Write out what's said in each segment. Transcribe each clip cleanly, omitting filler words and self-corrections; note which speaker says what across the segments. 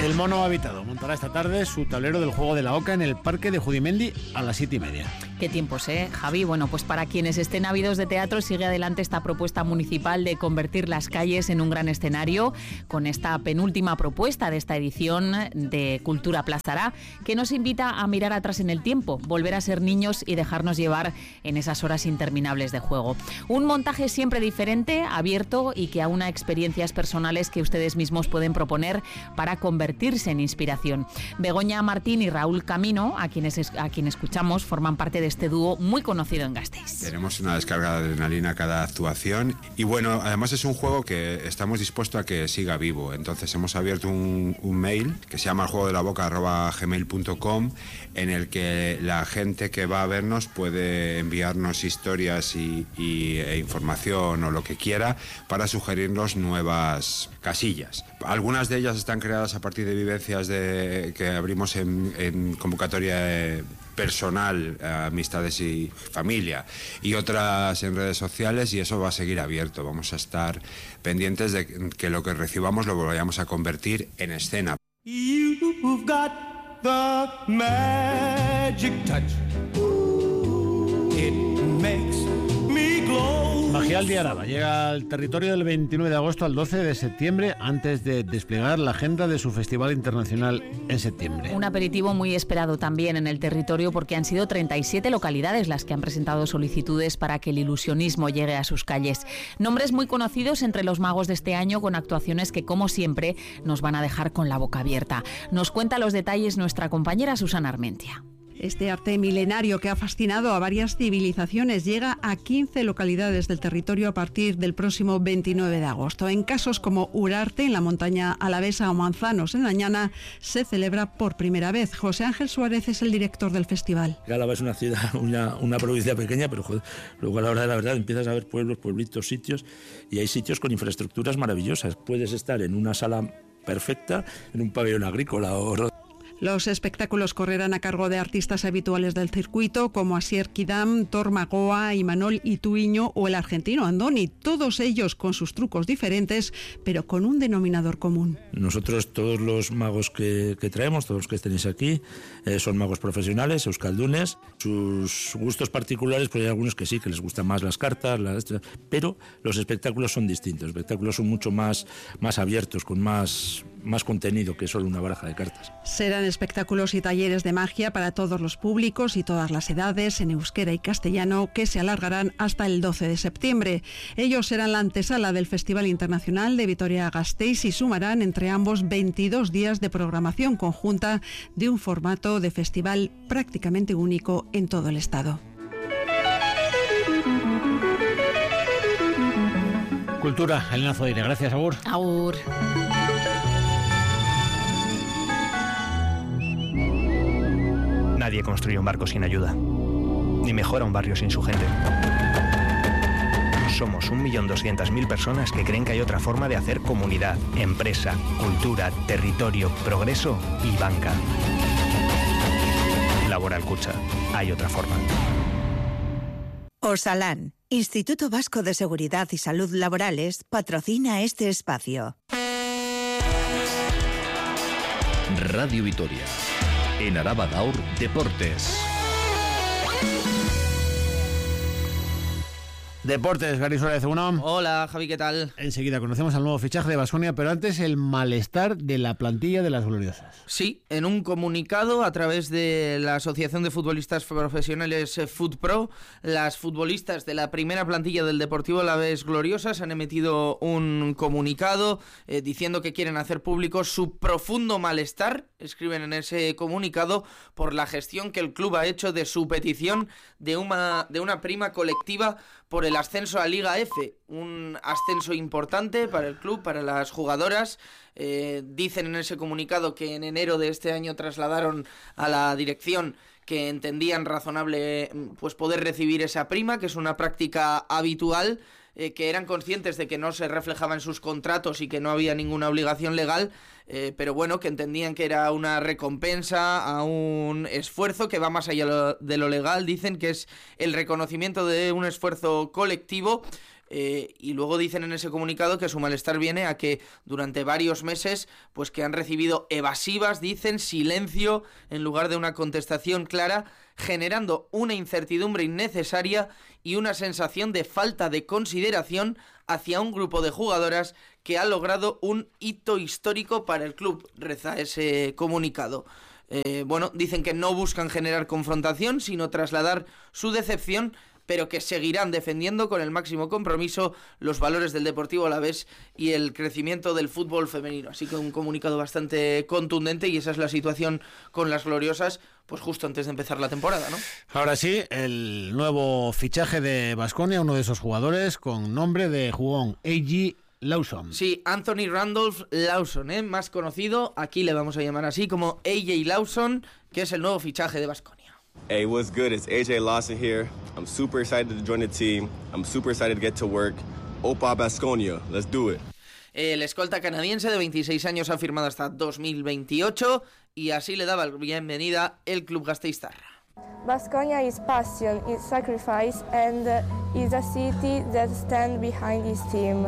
Speaker 1: El mono habitado montará esta tarde su tablero del juego de la Oca en el Parque de Judimendi a las 7:30.
Speaker 2: Qué tiempos, Javi. Bueno, pues para quienes estén ávidos de teatro, sigue adelante esta propuesta municipal de convertir las calles en un gran escenario, con esta penúltima propuesta de esta edición de Cultura Plazará, que nos invita a mirar atrás en el tiempo, volver a ser niños y dejarnos llevar en esas horas interminables de juego. Un montaje siempre diferente, abierto y que aúna experiencias personales que ustedes mismos pueden proponer para convertirse en inspiración. Begoña Martín y Raúl Camino, a quien escuchamos, forman parte de este dúo muy conocido en Gasteiz.
Speaker 3: Tenemos una descarga de adrenalina a cada actuación y bueno, además es un juego que estamos dispuestos a que siga vivo. Entonces hemos abierto un mail que se llama eljuegodelaboca@gmail.com, en el que la gente que va a vernos puede enviarnos historias e información o lo que quiera para sugerirnos nuevas casillas. Algunas de ellas están creadas a partir de vivencias que abrimos en convocatoria personal, amistades y familia, y otras en redes sociales, y eso va a seguir abierto. Vamos a estar pendientes de que lo que recibamos lo vayamos a convertir en escena.
Speaker 4: You've got the magic touch. It makes me glow.
Speaker 1: Magial de Araba llega al territorio del 29 de agosto al 12 de septiembre, antes de desplegar la agenda de su Festival Internacional en septiembre.
Speaker 2: Un aperitivo muy esperado también en el territorio, porque han sido 37 localidades las que han presentado solicitudes para que el ilusionismo llegue a sus calles. Nombres muy conocidos entre los magos de este año, con actuaciones que, como siempre, nos van a dejar con la boca abierta. Nos cuenta los detalles nuestra compañera Susana Armentia.
Speaker 5: Este arte milenario que ha fascinado a varias civilizaciones llega a 15 localidades del territorio a partir del próximo 29 de agosto. En casos como Urarte, en la montaña alavesa, o Manzanos, en Añana, se celebra por primera vez. José Ángel Suárez es el director del festival.
Speaker 6: Álava es una ciudad, una provincia pequeña, pero luego a la hora de la verdad empiezas a ver pueblos, pueblitos, sitios, y hay sitios con infraestructuras maravillosas. Puedes estar en una sala perfecta, en un pabellón agrícola o...
Speaker 5: Los espectáculos correrán a cargo de artistas habituales del circuito, como Asier Kidam, Tormagoa, Imanol Ituiño o el argentino Andoni, todos ellos con sus trucos diferentes, pero con un denominador común.
Speaker 6: Nosotros, todos los magos que traemos, todos los que tenéis aquí, son magos profesionales, euskaldunes. Sus gustos particulares, pues hay algunos que sí, que les gustan más las cartas, pero los espectáculos son distintos. Los espectáculos son mucho más abiertos, con más contenido que solo una baraja de cartas.
Speaker 5: Serán espectáculos y talleres de magia para todos los públicos y todas las edades, en euskera y castellano, que se alargarán hasta el 12 de septiembre. Ellos serán la antesala del Festival Internacional de Vitoria-Gasteiz y sumarán entre ambos 22 días de programación conjunta de un formato de festival prácticamente único en todo el estado.
Speaker 1: Cultura, Elena Zoire. Gracias, Agur.
Speaker 2: Agur.
Speaker 7: Nadie construye un barco sin ayuda, ni mejora un barrio sin su gente. Somos 1.200.000 personas que creen que hay otra forma de hacer comunidad, empresa, cultura, territorio, progreso y banca. Laboral Kutxa, hay otra forma.
Speaker 8: Osalan, Instituto Vasco de Seguridad y Salud Laborales, patrocina este espacio.
Speaker 9: Radio Vitoria. En Araba Gaur, Deportes.
Speaker 1: Deportes, Gary Suárez, uno.
Speaker 10: Hola, Javi, ¿qué tal?
Speaker 1: Enseguida conocemos al nuevo fichaje de Baskonia, pero antes el malestar de la plantilla de las Gloriosas.
Speaker 10: Sí, en un comunicado a través de la Asociación de Futbolistas Profesionales FutPro, las futbolistas de la primera plantilla del Deportivo Alavés Gloriosas han emitido un comunicado diciendo que quieren hacer público su profundo malestar, escriben en ese comunicado, por la gestión que el club ha hecho de su petición de una prima colectiva por el ascenso a Liga F, un ascenso importante para el club, para las jugadoras. Dicen en ese comunicado que en enero de este año trasladaron a la dirección que entendían razonable pues poder recibir esa prima, que es una práctica habitual, que eran conscientes de que no se reflejaba en sus contratos y que no había ninguna obligación legal, pero bueno, que entendían que era una recompensa a un esfuerzo que va más allá de lo legal. Dicen que es el reconocimiento de un esfuerzo colectivo. Y luego dicen en ese comunicado que su malestar viene a que durante varios meses pues que han recibido evasivas, dicen, silencio en lugar de una contestación clara, generando una incertidumbre innecesaria y una sensación de falta de consideración hacia un grupo de jugadoras que ha logrado un hito histórico para el club, reza ese comunicado. Dicen que no buscan generar confrontación, sino trasladar su decepción, pero que seguirán defendiendo con el máximo compromiso los valores del Deportivo Alavés y el crecimiento del fútbol femenino. Así que un comunicado bastante contundente, y esa es la situación con las gloriosas, pues justo antes de empezar la temporada, ¿no?
Speaker 1: Ahora sí, el nuevo fichaje de Baskonia, uno de esos jugadores con nombre de jugón, A.J. Lawson.
Speaker 10: Sí, Anthony Randolph Lawson, más conocido, aquí le vamos a llamar así, como A.J. Lawson, que es el nuevo fichaje de Baskonia.
Speaker 11: Hey, what's good? It's AJ Lawson here. I'm super excited to join the team. I'm super excited to get to work. Opa Baskonia, let's do it.
Speaker 10: El escolta canadiense de 26 años ha firmado hasta 2028 y así le daba la bienvenida el club gasteiztarra.
Speaker 12: Baskonia is passion, is sacrifice and is a city that stands behind this team.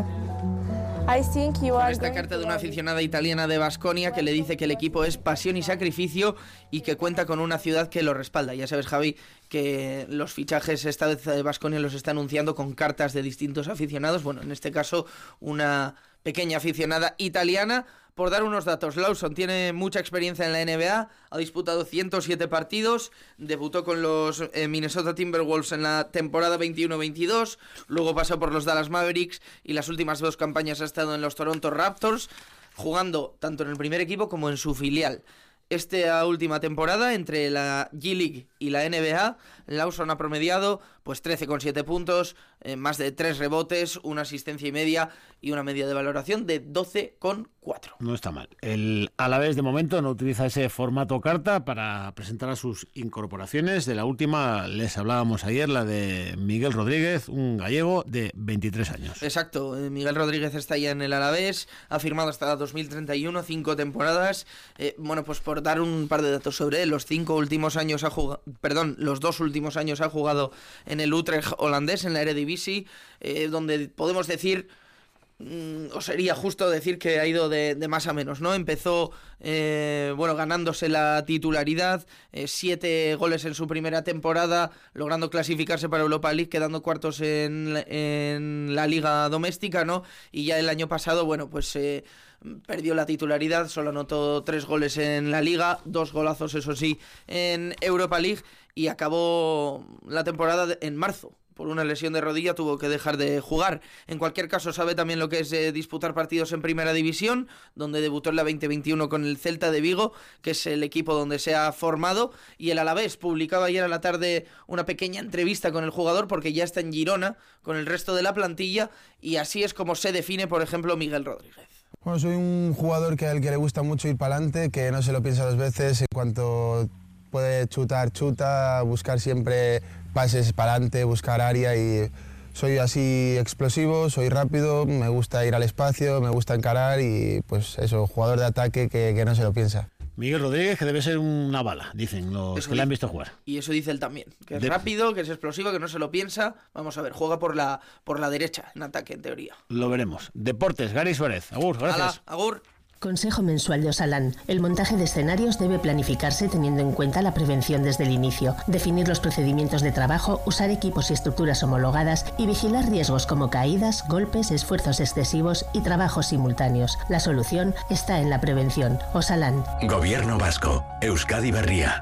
Speaker 10: Con esta carta de una aficionada italiana de Baskonia que le dice que el equipo es pasión y sacrificio y que cuenta con una ciudad que lo respalda. Ya sabes, Javi, que los fichajes esta vez de Baskonia los está anunciando con cartas de distintos aficionados. Bueno, en este caso una pequeña aficionada italiana. Por dar unos datos, Lawson tiene mucha experiencia en la NBA, ha disputado 107 partidos, debutó con los Minnesota Timberwolves en la temporada 21-22, luego pasó por los Dallas Mavericks y las últimas 2 campañas ha estado en los Toronto Raptors, jugando tanto en el primer equipo como en su filial. Esta última temporada, entre la G-League y la NBA, Lawson ha promediado pues 13,7 puntos, más de 3 rebotes, una asistencia y media y una media de valoración de 12,4.
Speaker 1: No está mal. El Alavés de momento no utiliza ese formato carta para presentar a sus incorporaciones. De la última les hablábamos ayer, la de Miguel Rodríguez, un gallego de 23 años.
Speaker 10: Exacto, Miguel Rodríguez está ya en el Alavés, ha firmado hasta 2031, 5 temporadas. Pues por dar un par de datos sobre él, los 2 últimos años ha jugado en el Utrecht holandés, en la Eredivisie, donde podemos decir, o sería justo decir que ha ido de más a menos, ¿no? Empezó ganándose la titularidad, 7 goles en su primera temporada, logrando clasificarse para Europa League, quedando cuartos en la liga doméstica, ¿no? Y ya el año pasado, perdió la titularidad, solo anotó 3 goles en la liga, 2 golazos, eso sí, en Europa League, y acabó la temporada en marzo. Por una lesión de rodilla tuvo que dejar de jugar. En cualquier caso, sabe también lo que es disputar partidos en Primera División, donde debutó en la 2021 con el Celta de Vigo, que es el equipo donde se ha formado, y el Alavés publicaba ayer a la tarde una pequeña entrevista con el jugador, porque ya está en Girona con el resto de la plantilla, y así es como se define, por ejemplo, Miguel Rodríguez.
Speaker 13: Bueno, soy un jugador al que le gusta mucho ir para adelante, que no se lo piensa 2 veces. En cuanto puede chutar, chuta, buscar siempre pases para adelante, buscar área, y soy así explosivo, soy rápido, me gusta ir al espacio, me gusta encarar y pues eso, jugador de ataque que no se lo piensa.
Speaker 1: Miguel Rodríguez, que debe ser una bala, dicen los que le han visto jugar.
Speaker 10: Y eso dice él también, que es rápido, que es explosivo, que no se lo piensa. Vamos a ver, juega por la derecha, en ataque, en teoría.
Speaker 1: Lo veremos. Deportes, Gary Suárez. Agur, gracias.
Speaker 10: Agur.
Speaker 14: Consejo mensual de Osalan. El montaje de escenarios debe planificarse teniendo en cuenta la prevención desde el inicio, definir los procedimientos de trabajo, usar equipos y estructuras homologadas y vigilar riesgos como caídas, golpes, esfuerzos excesivos y trabajos simultáneos. La solución está en la prevención. Osalan.
Speaker 15: Gobierno vasco. Euskadi Berria.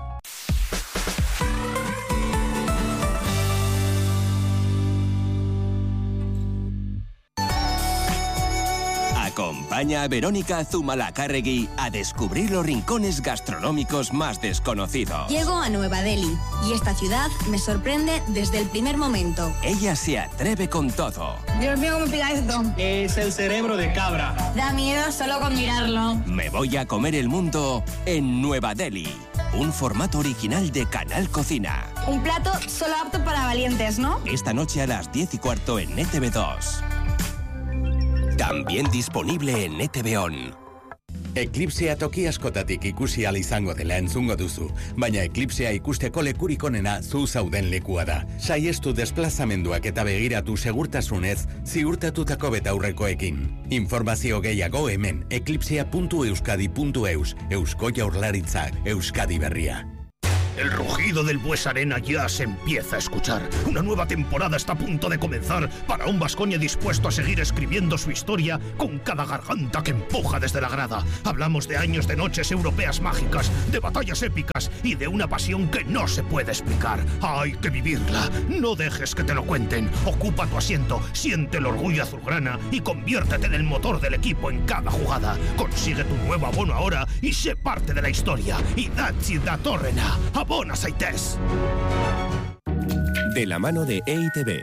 Speaker 15: Acompaña a Verónica Zumalacárregui a descubrir los rincones gastronómicos más desconocidos.
Speaker 16: Llego a Nueva Delhi y esta ciudad me sorprende desde el primer momento.
Speaker 15: Ella se atreve con todo.
Speaker 16: Dios mío, ¿cómo pica esto?
Speaker 17: Es el cerebro de cabra.
Speaker 16: Da miedo solo con mirarlo.
Speaker 15: Me voy a comer el mundo en Nueva Delhi. Un formato original de Canal Cocina.
Speaker 16: Un plato solo apto para valientes, ¿no?
Speaker 15: Esta noche a las 10:15 en ETV2. También disponible en ETV On.
Speaker 18: Eklipsea toki askotatik ikusi ahal izango dela entzungo duzu, baina eklipsea ikusteko lekurik onena zu zauden lekua da. Saiestu desplazamenduak eta begiratu segurtasunez ziurtatutako betaurrekoekin. Informazio gehiago hemen eclipsea.euskadi.eus. Eusko Jaurlaritzak, Euskadi Berria.
Speaker 19: El rugido del Bues Arena ya se empieza a escuchar. Una nueva temporada está a punto de comenzar para un Baskonia dispuesto a seguir escribiendo su historia con cada garganta que empuja desde la grada. Hablamos de años de noches europeas mágicas, de batallas épicas y de una pasión que no se puede explicar. Hay que vivirla. No dejes que te lo cuenten. Ocupa tu asiento, siente el orgullo azulgrana y conviértete en el motor del equipo en cada jugada. Consigue tu nuevo abono ahora y sé parte de la historia. Idatzi datorrena. Abona zaitez.
Speaker 15: De la mano de EITB.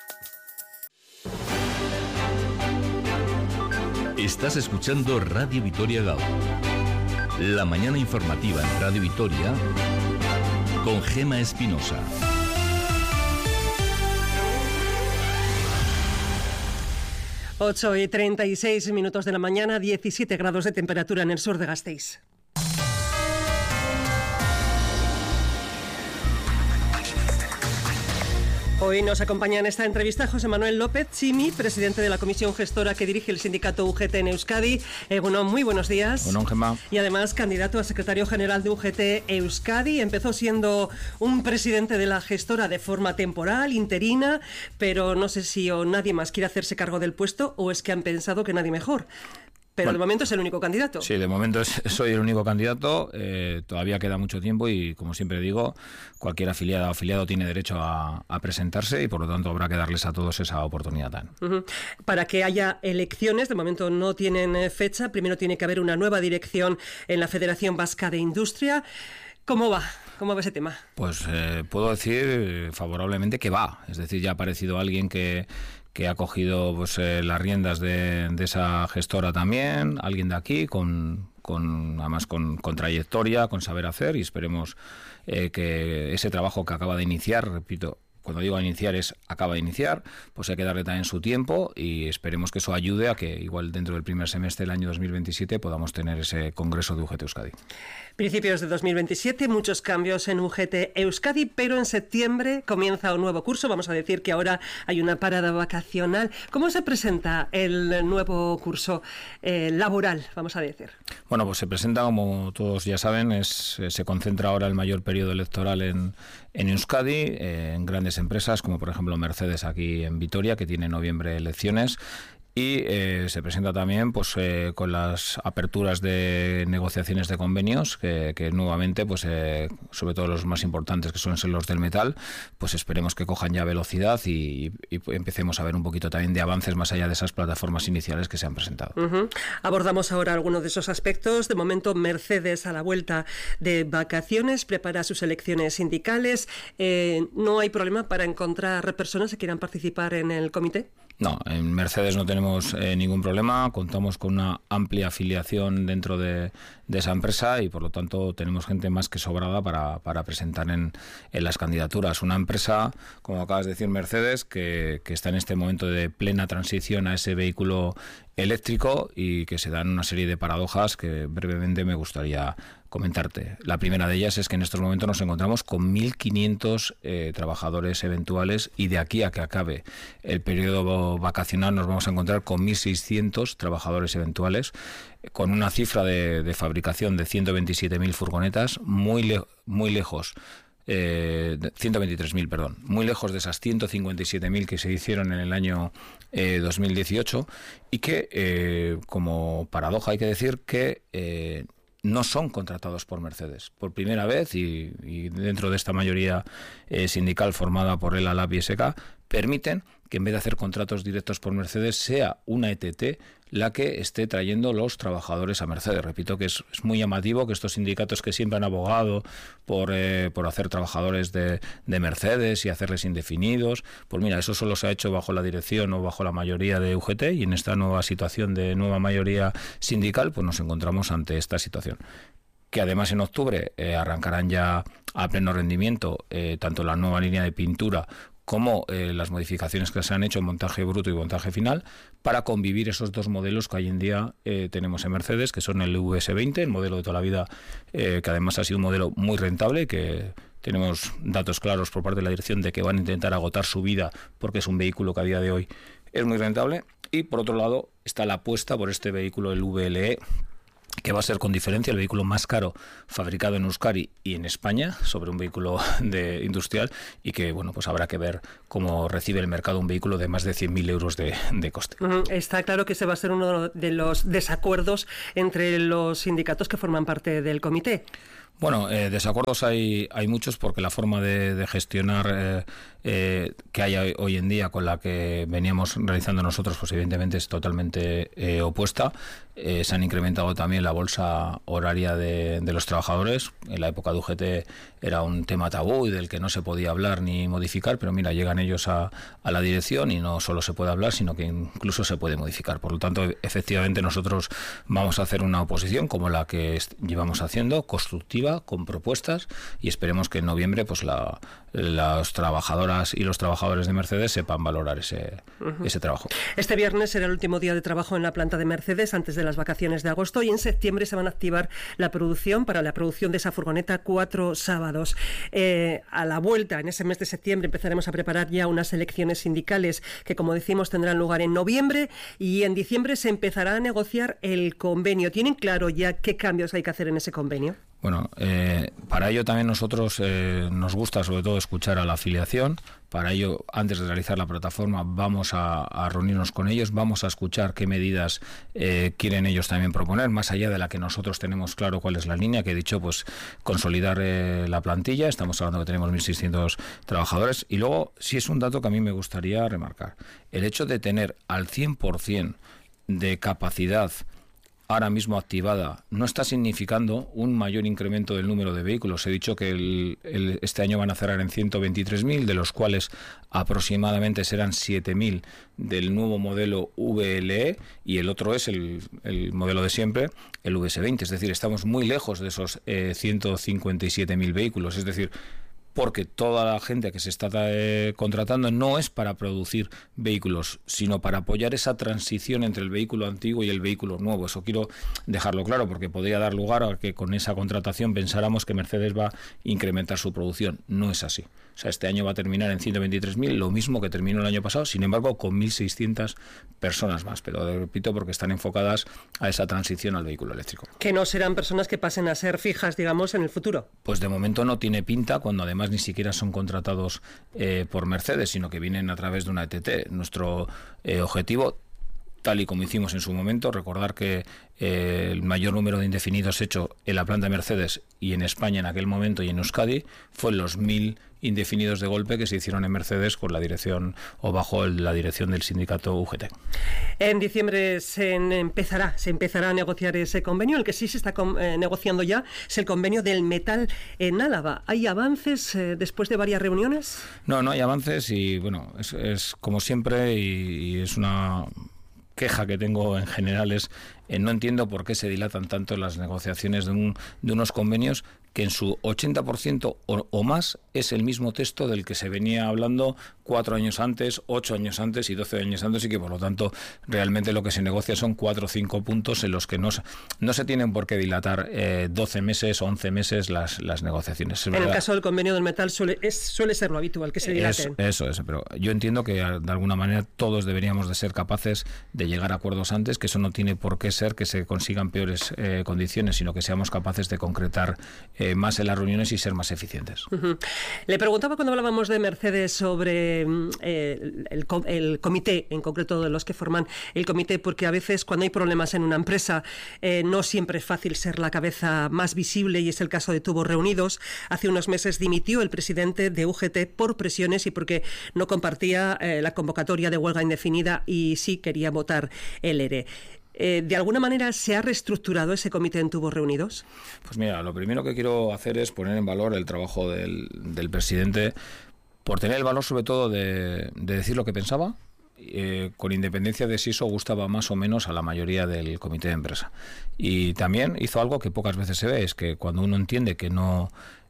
Speaker 9: Estás escuchando Radio Vitoria Gaur. La mañana informativa en Radio Vitoria con Gema Espinosa.
Speaker 20: Ocho y 36 minutos de la mañana, 17 grados de temperatura en el sur de Gasteiz. Hoy nos acompaña en esta entrevista José Manuel López Chimi, presidente de la comisión gestora que dirige el sindicato UGT en Euskadi. Bueno, muy buenos días.
Speaker 21: Bueno, Gemma.
Speaker 20: Y además candidato a secretario general de UGT Euskadi. Empezó siendo un presidente de la gestora de forma temporal, interina, pero no sé si nadie más quiere hacerse cargo del puesto o es que han pensado que nadie mejor. Pero de momento es el único candidato.
Speaker 21: Sí, de momento soy el único candidato. Todavía queda mucho tiempo y, como siempre digo, cualquier afiliada o afiliado tiene derecho a presentarse y, por lo tanto, habrá que darles a todos esa oportunidad.
Speaker 20: Para que haya elecciones, de momento no tienen fecha. Primero tiene que haber una nueva dirección en la Federación Vasca de Industria. ¿Cómo va? ¿Cómo va ese tema?
Speaker 21: Pues puedo decir favorablemente que va. Es decir, ya ha aparecido alguien que ha cogido pues, las riendas de esa gestora también, alguien de aquí, además con trayectoria, con saber hacer, y esperemos que ese trabajo que acaba de iniciar, repito, cuando digo iniciar acaba de iniciar, pues hay que darle también su tiempo y esperemos que eso ayude a que igual dentro del primer semestre del año 2027 podamos tener ese congreso de UGT Euskadi.
Speaker 20: Principios de 2027, muchos cambios en UGT Euskadi, pero en septiembre comienza un nuevo curso. Vamos a decir que ahora hay una parada vacacional. ¿Cómo se presenta el nuevo curso laboral, vamos a decir?
Speaker 21: Bueno, pues se presenta, como todos ya saben, se concentra ahora el mayor periodo electoral en Euskadi, en grandes empresas como por ejemplo Mercedes aquí en Vitoria, que tiene en noviembre elecciones. Y se presenta también pues con las aperturas de negociaciones de convenios que nuevamente, pues sobre todo los más importantes, que suelen ser los del metal, pues esperemos que cojan ya velocidad y empecemos a ver un poquito también de avances más allá de esas plataformas iniciales que se han presentado.
Speaker 20: Abordamos ahora algunos de esos aspectos. De momento, Mercedes, a la vuelta de vacaciones, prepara sus elecciones sindicales. ¿No hay problema para encontrar personas que quieran participar en el comité?
Speaker 21: No, en Mercedes no tenemos ningún problema, contamos con una amplia afiliación dentro de esa empresa y por lo tanto tenemos gente más que sobrada para presentar en las candidaturas. Una empresa, como acabas de decir, Mercedes, que está en este momento de plena transición a ese vehículo eléctrico y que se dan una serie de paradojas que brevemente me gustaría comentarte. La primera de ellas es que en estos momentos nos encontramos con 1.500 trabajadores eventuales y de aquí a que acabe el periodo vacacional nos vamos a encontrar con 1.600 trabajadores eventuales, con una cifra de fabricación de 127.000 furgonetas, muy lejos. 123.000, perdón, muy lejos de esas 157.000 que se hicieron en el año 2018 y que, como paradoja, hay que decir que no son contratados por Mercedes. Por primera vez, y dentro de esta mayoría sindical formada por el ALAB y SK, permiten que en vez de hacer contratos directos por Mercedes, sea una ETT la que esté trayendo los trabajadores a Mercedes. Repito que es muy llamativo que estos sindicatos que siempre han abogado por hacer trabajadores de Mercedes y hacerles indefinidos, pues mira, eso solo se ha hecho bajo la dirección o bajo la mayoría de UGT, y en esta nueva situación de nueva mayoría sindical, pues nos encontramos ante esta situación. Que además en octubre arrancarán ya a pleno rendimiento tanto la nueva línea de pintura como las modificaciones que se han hecho en montaje bruto y montaje final para convivir esos dos modelos que hoy en día tenemos en Mercedes, que son el VS20, el modelo de toda la vida, que además ha sido un modelo muy rentable, que tenemos datos claros por parte de la dirección de que van a intentar agotar su vida porque es un vehículo que a día de hoy es muy rentable. Y por otro lado está la apuesta por este vehículo, el VLE, que va a ser con diferencia el vehículo más caro fabricado en Euskadi y en España sobre un vehículo industrial, y que bueno, pues habrá que ver cómo recibe el mercado un vehículo de más de 100.000 euros de coste.
Speaker 20: Está claro que ese va a ser uno de los desacuerdos entre los sindicatos que forman parte del comité.
Speaker 21: Bueno, desacuerdos hay muchos, porque la forma de gestionar que hay hoy en día con la que veníamos realizando nosotros, pues evidentemente es totalmente opuesta. Se han incrementado también la bolsa horaria de los trabajadores. En la época de UGT era un tema tabú y del que no se podía hablar ni modificar, pero mira, llegan ellos a la dirección y no solo se puede hablar, sino que incluso se puede modificar. Por lo tanto, efectivamente nosotros vamos a hacer una oposición como la que llevamos haciendo, constructiva, con propuestas, y esperemos que en noviembre pues las trabajadoras y los trabajadores de Mercedes sepan valorar ese trabajo.
Speaker 20: Este viernes será el último día de trabajo en la planta de Mercedes antes de las vacaciones de agosto, y en septiembre se van a activar la producción de esa furgoneta 4 sábados. A la vuelta, en ese mes de septiembre, empezaremos a preparar ya unas elecciones sindicales que, como decimos, tendrán lugar en noviembre, y en diciembre se empezará a negociar el convenio. ¿Tienen claro ya qué cambios hay que hacer en ese convenio?
Speaker 21: Bueno, para ello también nosotros nos gusta sobre todo escuchar a la afiliación. Para ello, antes de realizar la plataforma, vamos a reunirnos con ellos, vamos a escuchar qué medidas quieren ellos también proponer, más allá de la que nosotros tenemos claro cuál es la línea, que he dicho, pues consolidar la plantilla. Estamos hablando que tenemos 1.600 trabajadores. Y luego, sí es un dato que a mí me gustaría remarcar, el hecho de tener al 100% de capacidad ahora mismo activada no está significando un mayor incremento del número de vehículos. He dicho que este año van a cerrar en 123.000, de los cuales aproximadamente serán 7.000 del nuevo modelo VLE, y el otro es el modelo de siempre, el VS20. Es decir, estamos muy lejos de esos 157.000 vehículos. Es decir, porque toda la gente que se está contratando no es para producir vehículos, sino para apoyar esa transición entre el vehículo antiguo y el vehículo nuevo. Eso quiero dejarlo claro, porque podría dar lugar a que con esa contratación pensáramos que Mercedes va a incrementar su producción. No es así. O sea, este año va a terminar en 123.000, lo mismo que terminó el año pasado, sin embargo, con 1.600 personas más. Pero repito, porque están enfocadas a esa transición al vehículo eléctrico.
Speaker 20: Que no serán personas que pasen a ser fijas, digamos, en el futuro.
Speaker 21: Pues de momento no tiene pinta, cuando además ni siquiera son contratados por Mercedes, sino que vienen a través de una ETT. Nuestro objetivo, tal y como hicimos en su momento, recordar que el mayor número de indefinidos hecho en la planta de Mercedes y en España en aquel momento y en Euskadi fue los 1.000 indefinidos de golpe que se hicieron en Mercedes con la dirección o bajo la dirección del sindicato UGT.
Speaker 20: En diciembre se empezará a negociar ese convenio. El que sí se está negociando ya es el convenio del metal en Álava. ¿Hay avances después de varias reuniones?
Speaker 21: No hay avances, y bueno, es como siempre, y es una queja que tengo en general, es no entiendo por qué se dilatan tanto las negociaciones de unos convenios que en su 80% o más es el mismo texto del que se venía hablando 4 años antes, 8 años antes y 12 años antes, y que por lo tanto realmente lo que se negocia son 4 o 5 puntos en los que no se tienen por qué dilatar 12 meses o 11 meses las negociaciones.
Speaker 20: En el caso del convenio del metal suele ser lo habitual, que se dilaten.
Speaker 21: Eso es, pero yo entiendo que de alguna manera todos deberíamos de ser capaces de llegar a acuerdos antes, que eso no tiene por qué ser que se consigan peores condiciones, sino que seamos capaces de concretar más en las reuniones y ser más eficientes.
Speaker 20: Le preguntaba cuando hablábamos de Mercedes sobre el comité, en concreto de los que forman el comité, porque a veces cuando hay problemas en una empresa no siempre es fácil ser la cabeza más visible, y es el caso de Tubos Reunidos. Hace unos meses dimitió el presidente de UGT por presiones y porque no compartía la convocatoria de huelga indefinida y sí quería votar el ERE. ¿De alguna manera se ha reestructurado ese comité en Tubos Reunidos?
Speaker 21: Pues mira, lo primero que quiero hacer es poner en valor el trabajo del presidente, por tener el valor sobre todo de decir lo que pensaba, con independencia de si eso gustaba más o menos a la mayoría del comité de empresa. Y también hizo algo que pocas veces se ve, es que cuando uno entiende que no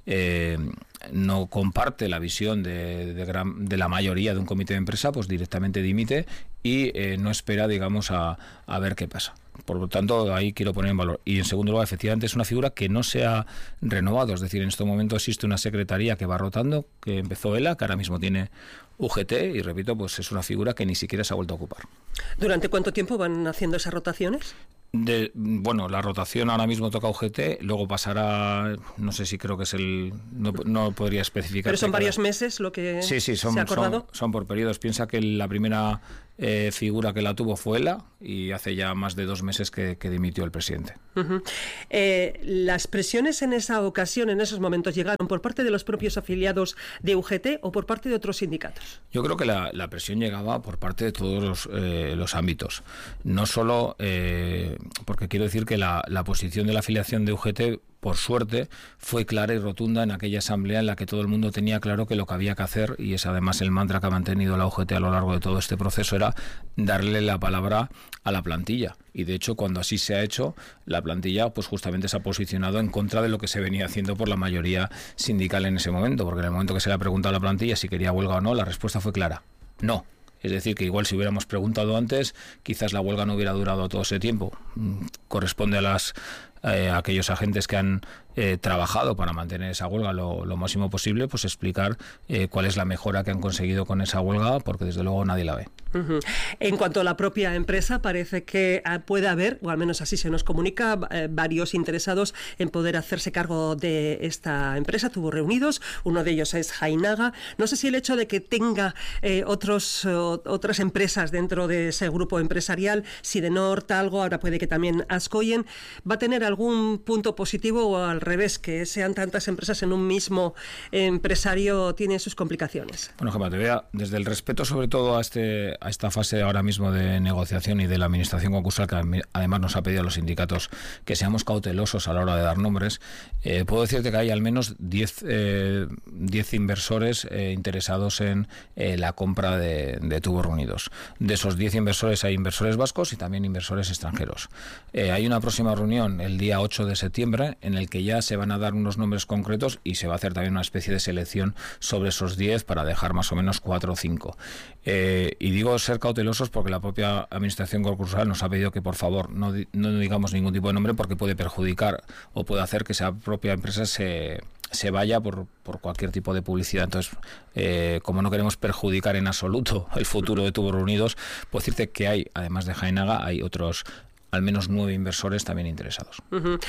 Speaker 21: no comparte la visión de la mayoría de un comité de empresa, pues directamente dimite y no espera, digamos, a ver qué pasa. Por lo tanto, ahí quiero poner en valor. Y en segundo lugar, efectivamente, es una figura que no se ha renovado. Es decir, en este momento existe una secretaría que va rotando, que empezó ELA, que ahora mismo tiene UGT, y repito, pues es una figura que ni siquiera se ha vuelto a ocupar.
Speaker 20: ¿Durante cuánto tiempo van haciendo esas rotaciones?
Speaker 21: Bueno, la rotación ahora mismo toca UGT, luego pasará, no sé si creo que es no podría especificar.
Speaker 20: ¿Pero son varios meses lo que
Speaker 21: se ha acordado? Son por periodos. Piensa que la primera figura que la tuvo fue ELA y hace ya más de 2 meses que dimitió el presidente.
Speaker 20: Uh-huh. ¿Las presiones en esa ocasión, en esos momentos, llegaron por parte de los propios afiliados de UGT o por parte de otros sindicatos?
Speaker 21: Yo creo que la presión llegaba por parte de todos los ámbitos. No solo, porque quiero decir que la posición de la afiliación de UGT, por suerte, fue clara y rotunda en aquella asamblea en la que todo el mundo tenía claro que lo que había que hacer, y es además el mantra que ha mantenido la UGT a lo largo de todo este proceso, era darle la palabra a la plantilla. Y de hecho, cuando así se ha hecho, la plantilla pues justamente se ha posicionado en contra de lo que se venía haciendo por la mayoría sindical en ese momento, porque en el momento que se le ha preguntado a la plantilla si quería huelga o no, la respuesta fue clara: no. Es decir, que igual si hubiéramos preguntado antes, quizás la huelga no hubiera durado todo ese tiempo. Corresponde a aquellos agentes que han trabajado para mantener esa huelga lo máximo posible, pues explicar cuál es la mejora que han conseguido con esa huelga, porque desde luego nadie la ve.
Speaker 20: Uh-huh. En cuanto a la propia empresa, parece que puede haber, o al menos así se nos comunica, varios interesados en poder hacerse cargo de esta empresa, Tubos Reunidos. Uno de ellos es Jainaga. No sé si el hecho de que tenga otras empresas dentro de ese grupo empresarial, Sidenor, Talgo, ahora puede que también Ascoyen, va a tener algún punto positivo, o al revés, que sean tantas empresas en un mismo empresario tiene sus complicaciones.
Speaker 21: Bueno, Gemma, te vea desde el respeto sobre todo a esta fase ahora mismo de negociación y de la administración concursal, que además nos ha pedido a los sindicatos que seamos cautelosos a la hora de dar nombres. Puedo decirte que hay al menos 10 inversores interesados en la compra de Tubos Reunidos. De esos 10 inversores hay inversores vascos y también inversores extranjeros. Hay una próxima reunión el día 8 de septiembre en el que ya se van a dar unos nombres concretos y se va a hacer también una especie de selección sobre esos 10 para dejar más o menos 4 o 5. Y digo ser cautelosos porque la propia administración concursal nos ha pedido que por favor no digamos ningún tipo de nombre, porque puede perjudicar o puede hacer que esa propia empresa se vaya por cualquier tipo de publicidad. Entonces, como no queremos perjudicar en absoluto el futuro de Tubos Reunidos, puedo decirte que hay, además de Jainaga, hay otros al menos 9 inversores también interesados.
Speaker 20: Uh-huh.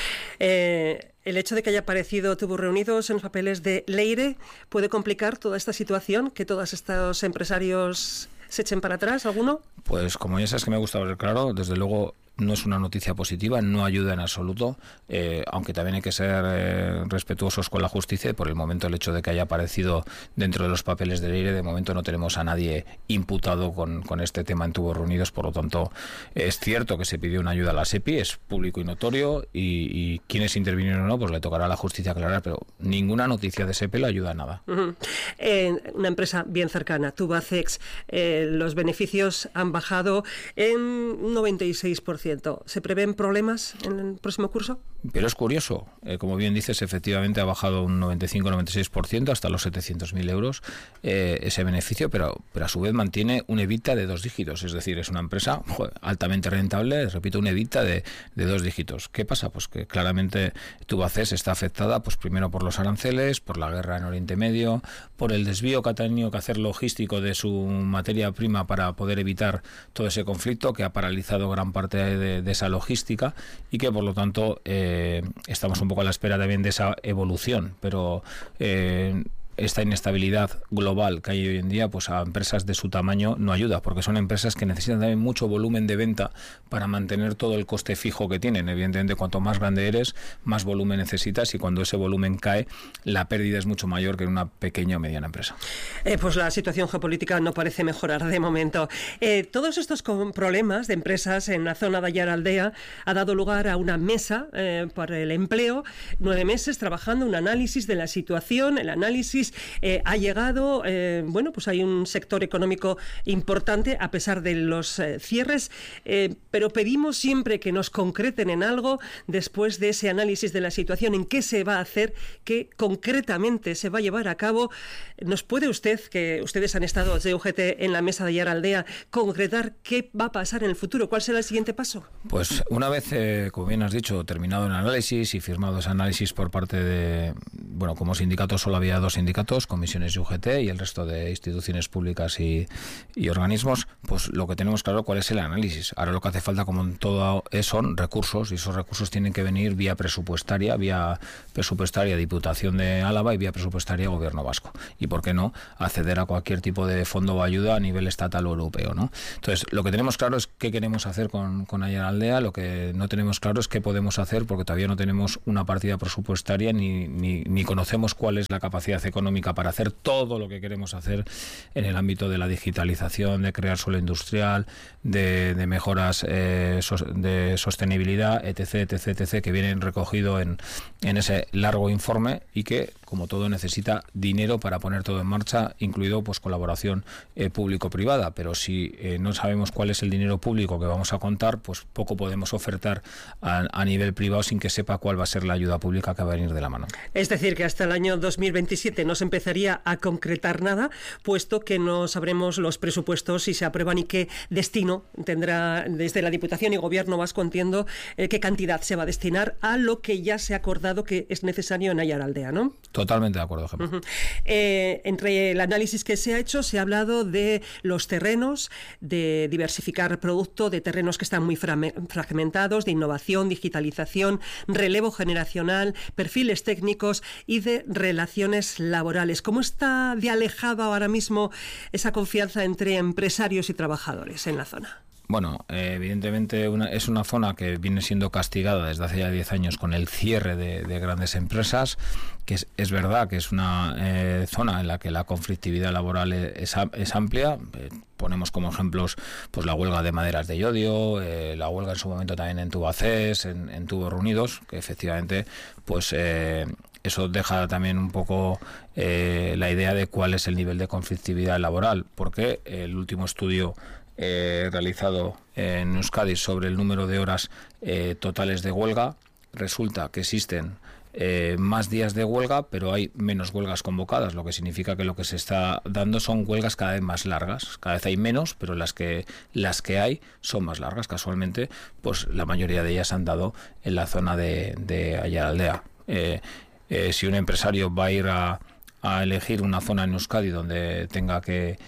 Speaker 20: El hecho de que haya aparecido Tubos Reunidos en los papeles de Leire puede complicar toda esta situación, que todos estos empresarios se echen para atrás, ¿alguno?
Speaker 21: Pues como ya sabes que me gusta ver claro, desde luego no es una noticia positiva, no ayuda en absoluto, aunque también hay que ser respetuosos con la justicia. Y por el momento el hecho de que haya aparecido dentro de los papeles de Leire, de momento no tenemos a nadie imputado con este tema en Tubos Reunidos. Por lo tanto, es cierto que se pidió una ayuda a la SEPI, es público y notorio, y quienes intervinieron o no, pues le tocará a la justicia aclarar, pero ninguna noticia de SEPI le ayuda a nada.
Speaker 20: Uh-huh. Una empresa bien cercana, Tubacex, los beneficios han bajado en un 96%. ¿Se prevén problemas en el próximo curso?
Speaker 21: Pero es curioso, como bien dices, efectivamente ha bajado un 95-96% hasta los 700.000 euros ese beneficio, pero a su vez mantiene un EBITDA de 2 dígitos, es decir, es una empresa altamente rentable, repito, un EBITDA de 2 dígitos. ¿Qué pasa? Pues que claramente Tubacex está afectada, pues primero por los aranceles, por la guerra en Oriente Medio, por el desvío que ha tenido que hacer logístico de su materia prima para poder evitar todo ese conflicto que ha paralizado gran parte de esa logística, y que por lo tanto estamos un poco a la espera también de esa evolución, pero esta inestabilidad global que hay hoy en día, pues a empresas de su tamaño no ayuda, porque son empresas que necesitan también mucho volumen de venta para mantener todo el coste fijo que tienen. Evidentemente, cuanto más grande eres, más volumen necesitas, y cuando ese volumen cae, la pérdida es mucho mayor que en una pequeña o mediana empresa.
Speaker 20: Pues la situación geopolítica no parece mejorar de momento. Todos estos problemas de empresas en la zona de Aiaraldea ha dado lugar a una mesa para el empleo, 9 meses trabajando, un análisis de la situación, el análisis crisis ha llegado, bueno, pues hay un sector económico importante a pesar de los cierres, pero pedimos siempre que nos concreten en algo después de ese análisis de la situación, en qué se va a hacer, qué concretamente se va a llevar a cabo. ¿Nos puede usted, que ustedes han estado desde UGT en la mesa de Aiaraldea, concretar qué va a pasar en el futuro? ¿Cuál será el siguiente paso?
Speaker 21: Pues una vez, como bien has dicho, terminado el análisis y firmado ese análisis por parte de, bueno, como sindicato solo había 2 sindicatos, Comisiones y UGT, y el resto de instituciones públicas y organismos, pues lo que tenemos claro cuál es el análisis. Ahora lo que hace falta, como en todo, son recursos, y esos recursos tienen que venir vía presupuestaria Diputación de Álava y vía presupuestaria Gobierno Vasco. Y por qué no acceder a cualquier tipo de fondo o ayuda a nivel estatal o europeo, ¿no? Entonces, lo que tenemos claro es qué queremos hacer con Aiaraldea. Lo que no tenemos claro es qué podemos hacer, porque todavía no tenemos una partida presupuestaria ni conocemos cuál es la capacidad económica para hacer todo lo que queremos hacer en el ámbito de la digitalización, de crear suelo industrial, de mejoras de sostenibilidad, etc., que vienen recogido en ese largo informe, y que, como todo, necesita dinero para poner todo en marcha, incluido pues colaboración público-privada. Pero si no sabemos cuál es el dinero público que vamos a contar, pues poco podemos ofertar a nivel privado sin que sepa cuál va a ser la ayuda pública que va a venir de la mano.
Speaker 20: Es decir, que hasta el año 2027 no se empezaría a concretar nada, puesto que no sabremos los presupuestos si se aprueban y qué destino tendrá desde la Diputación y Gobierno Vasco, entiendo, qué cantidad se va a destinar a lo que ya se ha acordado que es necesario en Aiaraldea, ¿no?
Speaker 21: Totalmente de acuerdo, Gemma.
Speaker 20: Entre el análisis que se ha hecho, se ha hablado de los terrenos, de diversificar producto, de terrenos que están muy fragmentados, de innovación, digitalización, relevo generacional, perfiles técnicos y de relaciones laborales. ¿Cómo está de alejada ahora mismo esa confianza entre empresarios y trabajadores en la zona?
Speaker 21: Bueno, evidentemente es una zona que viene siendo castigada desde hace ya 10 años con el cierre de grandes empresas, que es verdad que es una zona en la que la conflictividad laboral es amplia. Ponemos como ejemplos pues la huelga de maderas de Llodio, la huelga en su momento también en Tubacex, en Tubos Reunidos, que efectivamente pues eso deja también un poco la idea de cuál es el nivel de conflictividad laboral, porque el último estudio realizado en Euskadi sobre el número de horas totales de huelga, resulta que existen más días de huelga, pero hay menos huelgas convocadas, lo que significa que lo que se está dando son huelgas cada vez más largas. Cada vez hay menos, pero las que hay son más largas. Casualmente, pues la mayoría de ellas han dado en la zona de Aiaraldea. Si un empresario va a ir a elegir una zona en Euskadi donde tenga que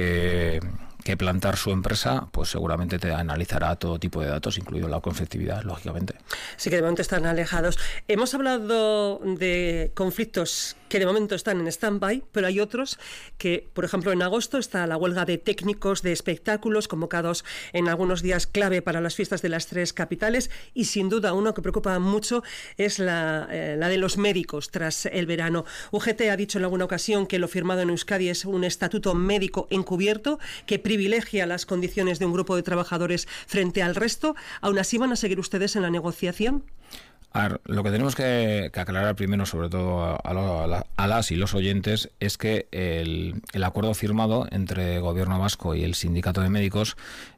Speaker 21: plantar su empresa, pues seguramente te analizará todo tipo de datos, incluido la conflictividad, lógicamente.
Speaker 20: Sí, que de momento están alejados. Hemos hablado de conflictos que de momento están en stand-by, pero hay otros que, por ejemplo, en agosto está la huelga de técnicos de espectáculos convocados en algunos días clave para las fiestas de las 3 capitales, y sin duda uno que preocupa mucho es la de los médicos tras el verano. UGT ha dicho en alguna ocasión que lo firmado en Euskadi es un estatuto médico encubierto que privilegia las condiciones de un grupo de trabajadores frente al resto. ¿Aún así van a seguir ustedes en la negociación?
Speaker 21: A ver, lo que tenemos que aclarar primero, sobre todo a las y los oyentes, es que el acuerdo firmado entre Gobierno Vasco y el Sindicato de Médicos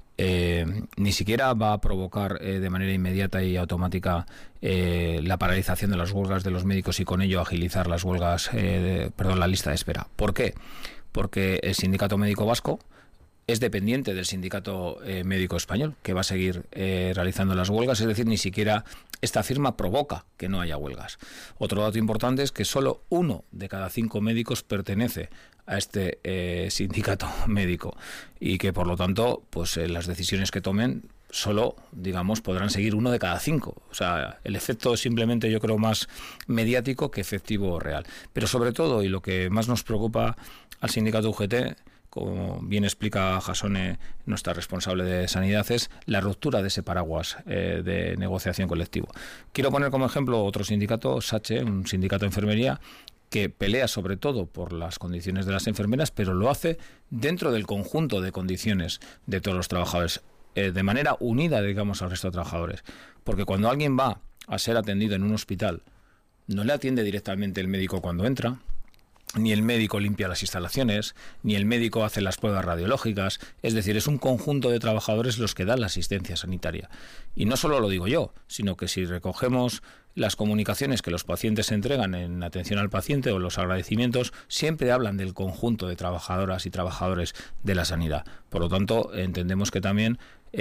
Speaker 21: ni siquiera va a provocar de manera inmediata y automática la paralización de las huelgas de los médicos y con ello agilizar las huelgas, la lista de espera. ¿Por qué? Porque el Sindicato Médico Vasco es dependiente del Sindicato Médico Español, que va a seguir realizando las huelgas, es decir, ni siquiera esta firma provoca que no haya huelgas. Otro dato importante es que solo 1 de cada 5 médicos pertenece a este sindicato médico y que, por lo tanto, pues las decisiones que tomen solo, digamos, podrán seguir 1 de cada 5. O sea, el efecto es simplemente, yo creo, más mediático que efectivo o real. Pero sobre todo, y lo que más nos preocupa al sindicato UGT, como bien explica Jasone, nuestra responsable de sanidad, es la ruptura de ese paraguas de negociación colectivo. Quiero poner como ejemplo otro sindicato, SACHE, un sindicato de enfermería, que pelea sobre todo por las condiciones de las enfermeras, pero lo hace dentro del conjunto de condiciones de todos los trabajadores, de manera unida, digamos, al resto de trabajadores. Porque cuando alguien va a ser atendido en un hospital, no le atiende directamente el médico cuando entra, ni el médico limpia las instalaciones, ni el médico hace las pruebas radiológicas. Es decir, es un conjunto de trabajadores los que dan la asistencia sanitaria. Y no solo lo digo yo, sino que si recogemos las comunicaciones que los pacientes entregan en atención al paciente o los agradecimientos, siempre hablan del conjunto de trabajadoras y trabajadores de la sanidad. Por lo tanto, entendemos que también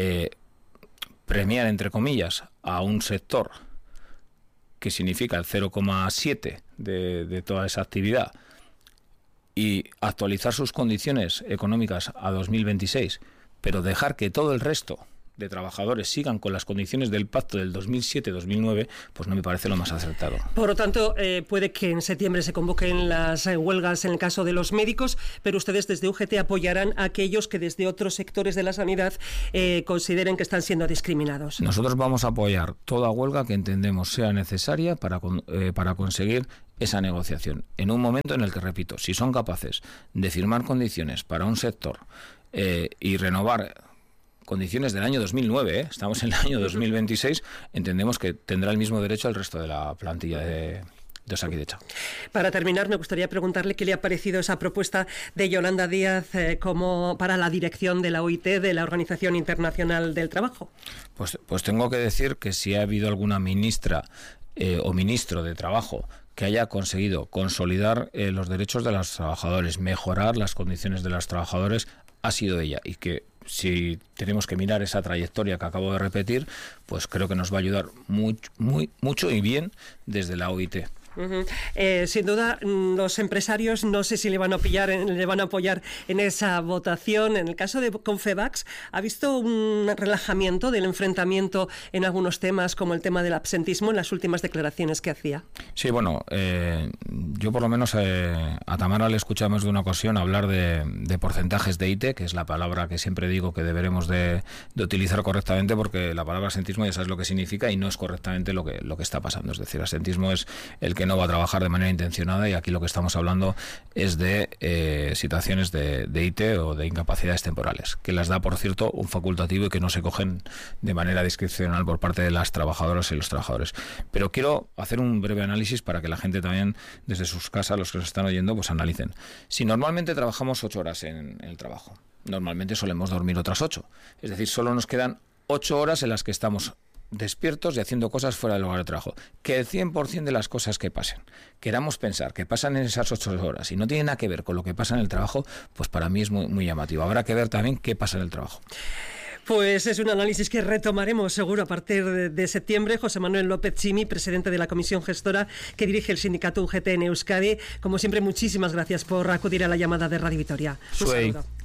Speaker 21: premiar, entre comillas, a un sector que significa el 0,7 de toda esa actividad, y actualizar sus condiciones económicas a 2026, pero dejar que todo el resto de trabajadores sigan con las condiciones del pacto del 2007-2009, pues no me parece lo más acertado.
Speaker 20: Por lo tanto, puede que en septiembre se convoquen las huelgas en el caso de los médicos, pero ustedes desde UGT apoyarán a aquellos que desde otros sectores de la sanidad consideren que están siendo discriminados.
Speaker 21: Nosotros vamos a apoyar toda huelga que entendemos sea necesaria para conseguir esa negociación. En un momento en el que, repito, si son capaces de firmar condiciones para un sector y renovar condiciones del año 2009, estamos en el año 2026, entendemos que tendrá el mismo derecho el resto de la plantilla de Osakidetza.
Speaker 20: Para terminar, me gustaría preguntarle qué le ha parecido esa propuesta de Yolanda Díaz como para la dirección de la OIT, de la Organización Internacional del Trabajo.
Speaker 21: Pues tengo que decir que si ha habido alguna ministra o ministro de Trabajo que haya conseguido consolidar los derechos de los trabajadores, mejorar las condiciones de los trabajadores, ha sido ella, y que si tenemos que mirar esa trayectoria que acabo de repetir, pues creo que nos va a ayudar mucho y bien desde la OIT.
Speaker 20: Sin duda, los empresarios no sé si le van a apoyar en esa votación. En el caso de Confebask, ¿ha visto un relajamiento del enfrentamiento en algunos temas, como el tema del absentismo, en las últimas declaraciones que hacía?
Speaker 21: Sí, bueno, yo por lo menos a Tamara le escuché más de una ocasión hablar de porcentajes de IT, que es la palabra que siempre digo que deberemos de utilizar correctamente, porque la palabra absentismo ya sabes lo que significa y no es correctamente lo que está pasando. Es decir, absentismo es el que no va a trabajar de manera intencionada, y aquí lo que estamos hablando es de situaciones de IT o de incapacidades temporales, que las da, por cierto, un facultativo y que no se cogen de manera discrecional por parte de las trabajadoras y los trabajadores. Pero quiero hacer un breve análisis para que la gente también, desde sus casas, los que nos están oyendo, pues analicen. Si normalmente trabajamos 8 horas en el trabajo, normalmente solemos dormir otras 8. Es decir, solo nos quedan 8 horas en las que estamos despiertos y haciendo cosas fuera del lugar de trabajo. Que el 100% de las cosas que pasen, queramos pensar que pasan en esas 8 horas y no tienen nada que ver con lo que pasa en el trabajo, pues para mí es muy llamativo. Habrá que ver también qué pasa en el trabajo.
Speaker 20: Pues es un análisis que retomaremos seguro a partir de septiembre. José Manuel López Chimi, presidente de la comisión gestora que dirige el sindicato UGT en Euskadi. Como siempre, muchísimas gracias por acudir a la llamada de Radio Vitoria. Un saludo.